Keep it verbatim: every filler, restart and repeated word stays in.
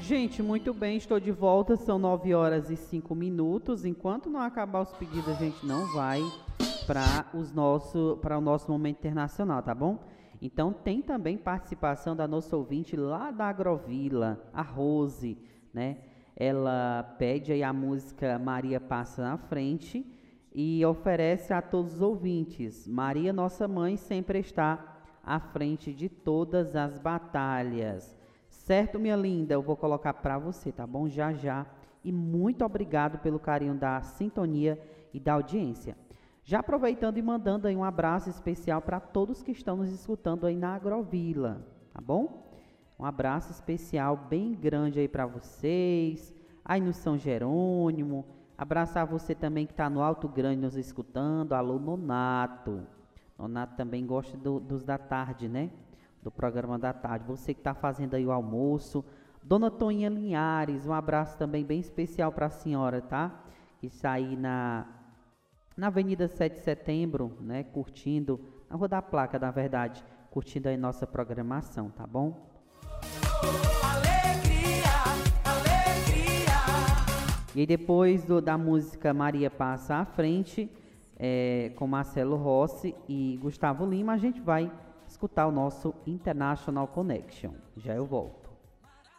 Gente, muito bem, estou de volta, são nove horas e cinco minutos. Enquanto não acabar os pedidos, a gente não vai para os nosso, para o nosso momento internacional, tá bom? Então tem também participação da nossa ouvinte lá da Agrovila, a Rose, né? Ela pede aí a música Maria Passa na Frente e oferece a todos os ouvintes. Maria, nossa mãe, sempre está à frente de todas as batalhas. Certo, minha linda? Eu vou colocar para você, tá bom? Já, já. E muito obrigado pelo carinho da sintonia e da audiência. Já aproveitando e mandando aí um abraço especial para todos que estão nos escutando aí na Agrovila, tá bom? Um abraço especial bem grande aí para vocês, aí no São Jerônimo. Abraçar você também que está no Alto Grande nos escutando. Alô, Nonato. Nonato também gosta do, dos da tarde, né? Do programa da tarde. Você que está fazendo aí o almoço. Dona Toninha Linhares, um abraço também bem especial para a senhora, tá? Que está aí na, na Avenida sete de Setembro, né? Curtindo, na Rua da Placa, na verdade, curtindo aí nossa programação, tá bom? Alegria, alegria. E aí depois do, da música Maria Passa à Frente, é, com Marcelo Rossi e Gustavo Lima, a gente vai escutar o nosso International Connection. Já eu volto.